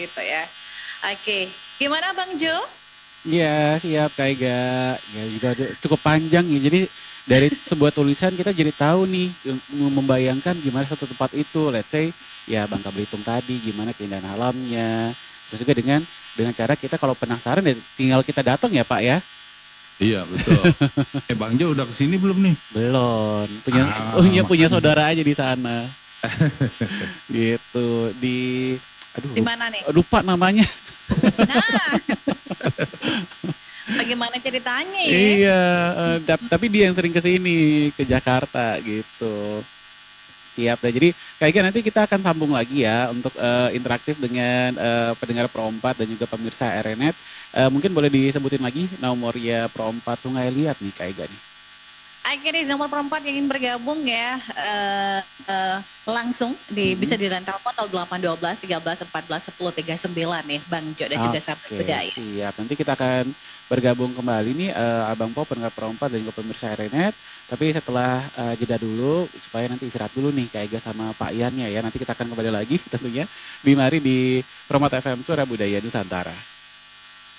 seperti itu ya. Oke, gimana Bang Jo? Iya, siap Kak Ega. Ya juga cukup panjang ya. Jadi dari sebuah tulisan kita jadi tahu nih membayangkan gimana satu tempat itu. Let's say ya Bangka Belitung tadi gimana keindahan alamnya. Terus juga dengan cara kita kalau penasaran ya tinggal kita datang ya Pak ya. Iya betul. Bang Jo udah kesini belum nih? Belum. Punya Makanya. saudara aja di sana. Gitu. Aduh Di mana nih? lupa namanya. Nah, bagaimana ceritanya ya? Iya, tapi dia yang sering ke sini, ke Jakarta gitu. Siap deh. Jadi kayaknya nanti kita akan sambung lagi ya untuk interaktif dengan pendengar Pro 4 dan juga pemirsa RNet. Mungkin boleh disebutin lagi nomornya Pro 4 Sungai Liat nih Kak Ega nih. Akhirnya nomor perempat yang ingin bergabung ya langsung bisa di line telepon 0812 13 14 10 39 nih Bang Jo dan juga sahabat budaya. Siap. Nanti kita akan bergabung kembali nih Abang Po pendengar Pro 4 dan juga pemirsa RNet. Tapi setelah jeda dulu supaya nanti istirahat dulu nih Kak Ega sama Pak Iannya ya. Nanti kita akan kembali lagi tentunya di mari di Pro 4 FM Suara Budaya Nusantara.